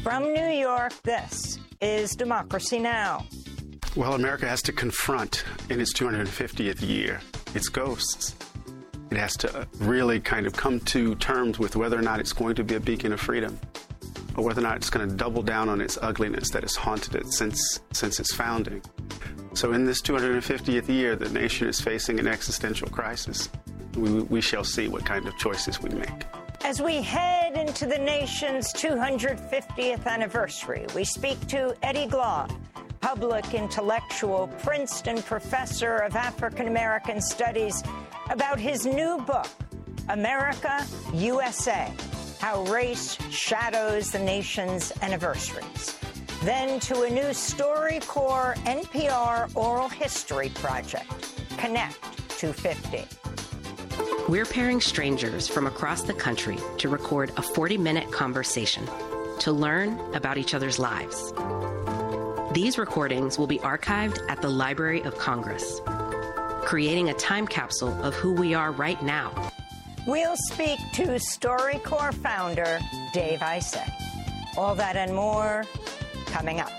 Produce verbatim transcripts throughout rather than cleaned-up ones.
From New York, this is Democracy Now! Well, America has to confront, in its two hundred fiftieth year, its ghosts. It has to really kind of come to terms with whether or not it's going to be a beacon of freedom, or whether or not it's going to double down on its ugliness that has haunted it since, since its founding. So in this two hundred fiftieth year, the nation is facing an existential crisis. We, we shall see what kind of choices we make. As we head into the nation's two hundred fiftieth anniversary, we speak to Eddie Glaude, public intellectual, Princeton professor of African American Studies, about his new book, America, U S A, How Race Shadows the Nation's Anniversaries. Then to a new StoryCorps N P R oral history project, Connect two fifty. We're pairing strangers from across the country to record a forty-minute conversation to learn about each other's lives. These recordings will be archived at the Library of Congress, creating a time capsule of who we are right now. We'll speak to StoryCorps founder Dave Isay. All that and more coming up.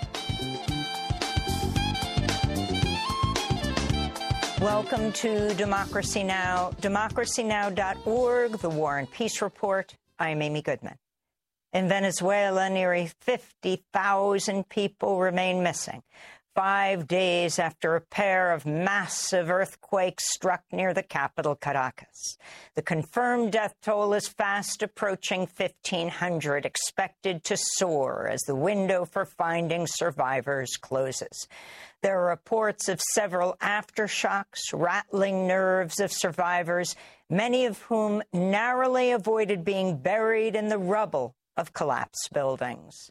Welcome to Democracy Now!, democracy now dot org, the War and Peace Report. I'm Amy Goodman. In Venezuela, nearly fifty thousand people remain missing, five days after a pair of massive earthquakes struck near the capital, Caracas. The confirmed death toll is fast approaching fifteen hundred, expected to soar as the window for finding survivors closes. There are reports of several aftershocks, rattling nerves of survivors, many of whom narrowly avoided being buried in the rubble of collapsed buildings.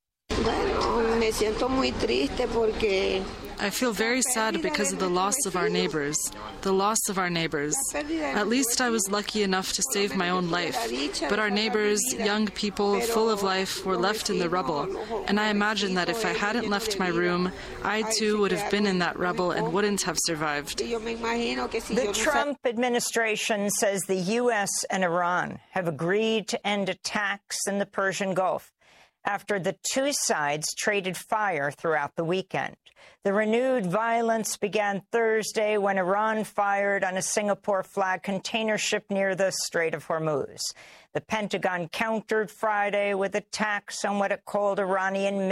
I feel very sad because of the loss of our neighbors, the loss of our neighbors. At least I was lucky enough to save my own life, but our neighbors, young people, full of life, were left in the rubble. And I imagine that if I hadn't left my room, I too would have been in that rubble and wouldn't have survived. The Trump administration says the U S and Iran have agreed to end attacks in the Persian Gulf after the two sides traded fire throughout the weekend. The renewed violence began Thursday when Iran fired on a Singapore-flagged container ship near the Strait of Hormuz. The Pentagon countered Friday with attacks on what it called Iranian